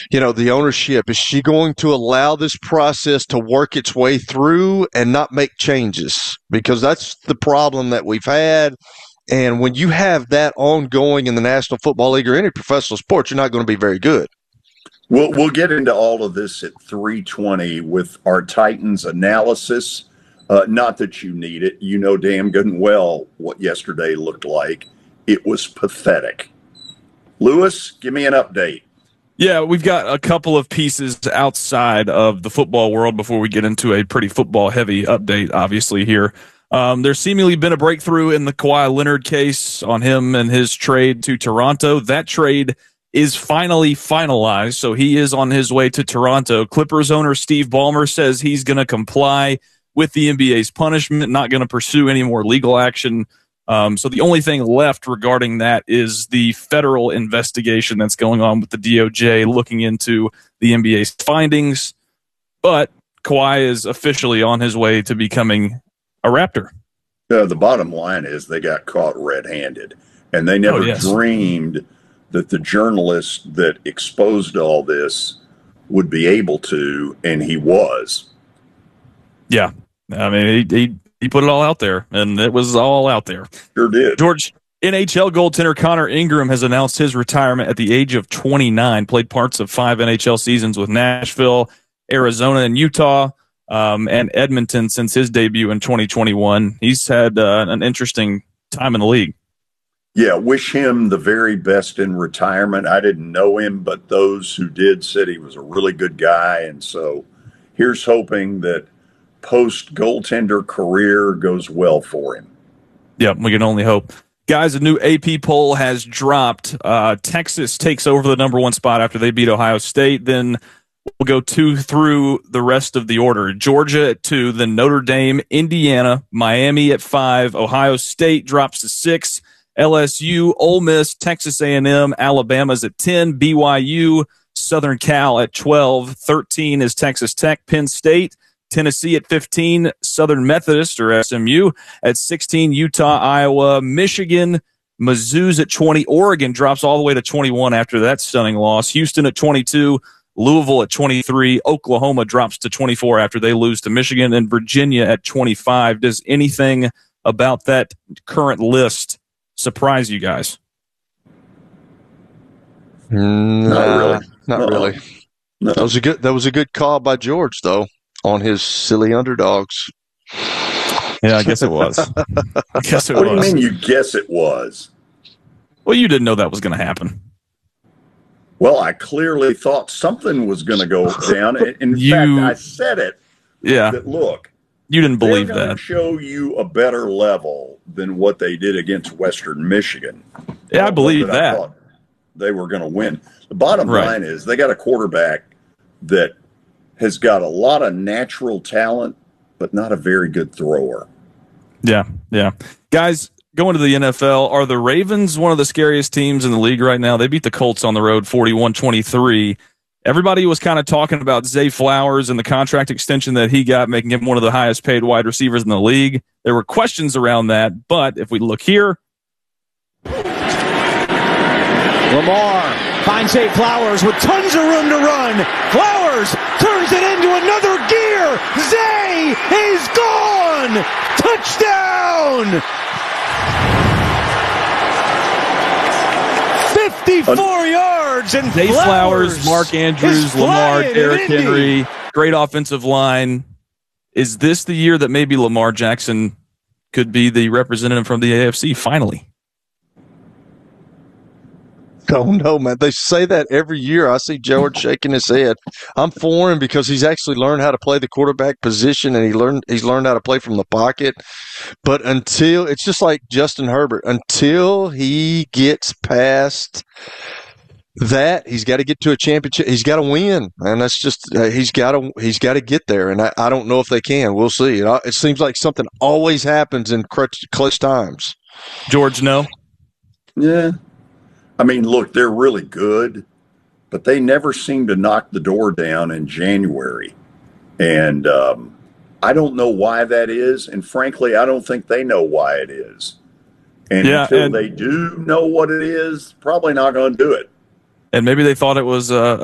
the ownership, is she going to allow this process to work its way through and not make changes? Because that's the problem that we've had. And when you have that ongoing in the National Football League or any professional sport, you're not going to be very good. We'll get into all of this at 3:20 with our Titans analysis. Not that you need it. You know damn good and well what yesterday looked like. It was pathetic. Lewis, give me an update. Yeah, we've got a couple of pieces outside of the football world before we get into a pretty football-heavy update, obviously, here. There's seemingly been a breakthrough in the Kawhi Leonard case on him and his trade to Toronto. That trade is finally finalized, so he is on his way to Toronto. Clippers owner Steve Ballmer says he's going to comply with the NBA's punishment, not going to pursue any more legal action. So the only thing left regarding that is the federal investigation that's going on with the DOJ looking into the NBA's findings. But Kawhi is officially on his way to becoming a Raptor. The bottom line is they got caught red-handed, and they never dreamed that the journalist that exposed all this would be able to, and he was. Yeah. I mean, he put it all out there, and it was all out there. Sure did. George, NHL goaltender Connor Ingram has announced his retirement at the age of 29, played parts of 5 NHL seasons with Nashville, Arizona, and Utah, and Edmonton since his debut in 2021. He's had an interesting time in the league. Yeah, wish him the very best in retirement. I didn't know him, but those who did said he was a really good guy, and so here's hoping that post-goaltender career goes well for him. Yeah, we can only hope. Guys, a new AP poll has dropped. Texas takes over the number 1 spot after they beat Ohio State. Then we'll go 2 through the rest of the order. Georgia at 2, then Notre Dame, Indiana, Miami at 5, Ohio State drops to 6, LSU, Ole Miss, Texas A&M, Alabama's at 10, BYU, Southern Cal at 12, 13 is Texas Tech, Penn State, Tennessee at 15, Southern Methodist or SMU at 16, Utah, Iowa, Michigan, Mizzou's at 20, Oregon drops all the way to 21 after that stunning loss, Houston at 22, Louisville at 23, Oklahoma drops to 24 after they lose to Michigan, and Virginia at 25. Does anything about that current list surprise you guys? Not really. Not really. No. That was a good call by George, though, on his silly underdogs. Yeah, I guess it was. What do you mean you guess it was? Well, you didn't know that was going to happen. Well, I clearly thought something was going to go down. In fact, I said it. Yeah. That, look, you didn't believe they're that. Show you a better level than what they did against Western Michigan. Yeah, I believe that. I thought they were going to win. The bottom line is they got a quarterback that has got a lot of natural talent, but not a very good thrower. Yeah. Guys, going to the NFL, are the Ravens one of the scariest teams in the league right now? They beat the Colts on the road 41-23. Everybody was kind of talking about Zay Flowers and the contract extension that he got, making him one of the highest paid wide receivers in the league. There were questions around that, but if we look here. Lamar finds Zay Flowers with tons of room to run. Flowers turns it into another gear. Zay is gone. Touchdown. 54 yards and Zay Flowers, Mark Andrews, Lamar, Derrick Henry, great offensive line. Is this the year that maybe Lamar Jackson could be the representative from the AFC finally? Oh, no, man. They say that every year. I see George shaking his head. I'm for him because he's actually learned how to play the quarterback position, and he's learned how to play from the pocket. But until – it's just like Justin Herbert. Until he gets past that, he's got to get to a championship. He's got to win, and that's just he's got to get there. And I don't know if they can. We'll see. It seems like something always happens in clutch times. George, no? Yeah. I mean, look, they're really good, but they never seem to knock the door down in January. And I don't know why that is. And frankly, I don't think they know why it is. And until they do know what it is, probably not going to do it. And maybe they thought it was